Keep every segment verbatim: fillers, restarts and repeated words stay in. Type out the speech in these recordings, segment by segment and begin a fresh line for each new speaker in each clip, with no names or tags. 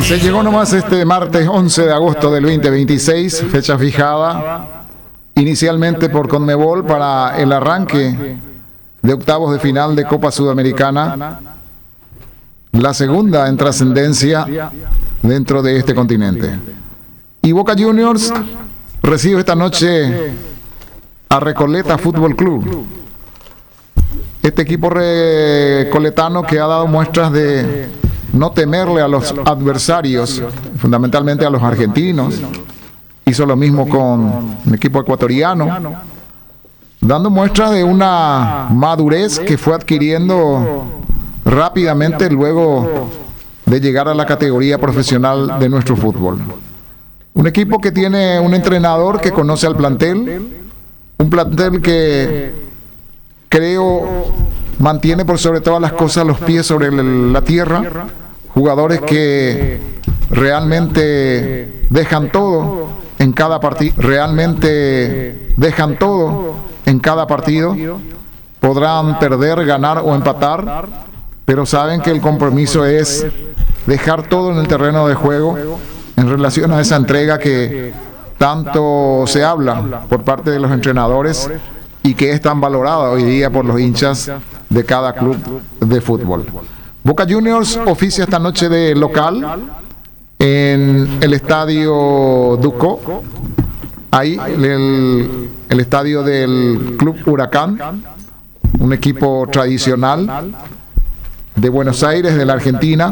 Se llegó nomás este martes once de agosto del veinte veintiséis, fecha fijada inicialmente por Conmebol para el arranque de octavos de final de Copa Sudamericana, la segunda en trascendencia dentro de este continente. Y Boca Juniors recibe esta noche a Recoleta Fútbol Club. Este equipo recoletano que ha dado muestras de no temerle a los adversarios, fundamentalmente a los argentinos. Hizo lo mismo con un equipo ecuatoriano, dando muestra de una madurez que fue adquiriendo rápidamente luego de llegar a la categoría profesional de nuestro fútbol. Un equipo que tiene un entrenador que conoce al plantel, un plantel que creo mantiene por sobre todas las cosas los pies sobre la tierra, jugadores que realmente dejan todo en cada partido, realmente dejan todo en cada partido, podrán perder, ganar o empatar, pero saben que el compromiso es dejar todo en el terreno de juego en relación a esa entrega que tanto se habla por parte de los entrenadores y que es tan valorada hoy día por los hinchas de cada club de fútbol. Boca Juniors oficia esta noche de local en el estadio Ducó, ahí el, el estadio del Club Huracán, un equipo tradicional de Buenos Aires, de la Argentina,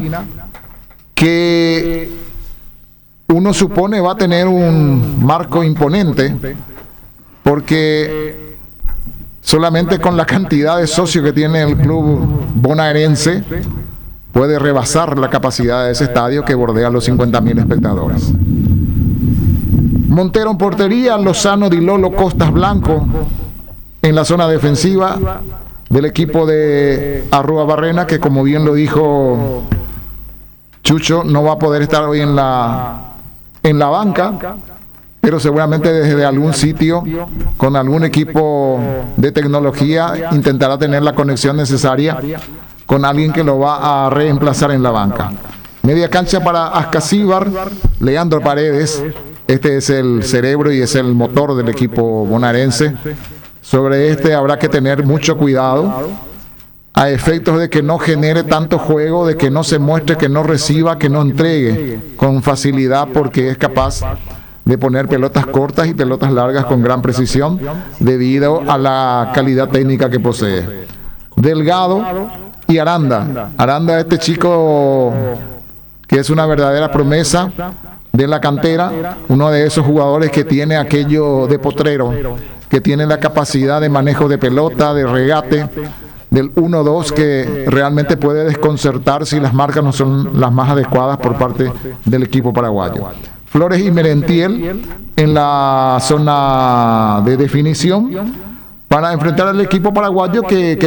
que uno supone va a tener un marco imponente, porque solamente con la cantidad de socios que tiene el club bonaerense puede rebasar la capacidad de ese estadio que bordea los cincuenta mil espectadores. Montero en portería, Lozano, Di Lolo, Costas, Blanco en la zona defensiva del equipo de Arrua Barrena, que como bien lo dijo Chucho, no va a poder estar hoy en la, en la banca, pero seguramente desde algún sitio, con algún equipo de tecnología, intentará tener la conexión necesaria con alguien que lo va a reemplazar en la banca. Media cancha para Ascasíbar, Leandro Paredes, este es el cerebro y es el motor del equipo bonaerense. Sobre este habrá que tener mucho cuidado, a efectos de que no genere tanto juego, de que no se muestre, que no reciba, que no entregue con facilidad, porque es capaz de poner pelotas cortas y pelotas largas con gran precisión debido a la calidad técnica que posee. Delgado y Aranda. Aranda, este chico que es una verdadera promesa de la cantera, uno de esos jugadores que tiene aquello de potrero, que tiene la capacidad de manejo de pelota, de regate, del uno dos, que realmente puede desconcertar si las marcas no son las más adecuadas por parte del equipo paraguayo. Flores y Merentiel en la zona de definición para enfrentar al equipo paraguayo que, que